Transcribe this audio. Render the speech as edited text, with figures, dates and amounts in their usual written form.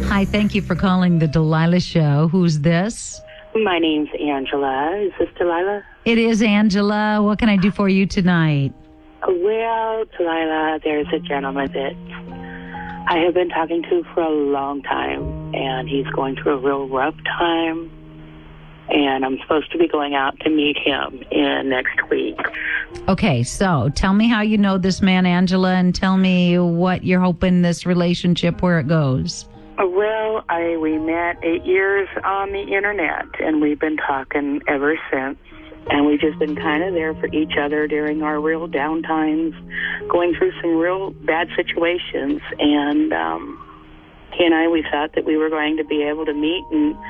Hi, thank you for calling the Delilah Show. Who's this? My name's Angela. Is this Delilah? It is Angela. What can I do for you tonight? Well, Delilah, there's a gentleman that I have been talking to for a long time, and he's going through a real rough time, and I'm supposed to be going out to meet him next week. Okay, so tell me how you know this man, Angela, and tell me what you're hoping this relationship, where it goes. Well, we met 8 years on the internet, and we've been talking ever since. And we've just been kind of there for each other during our real down times, going through some real bad situations. And he and I, we thought that we were going to be able to meet and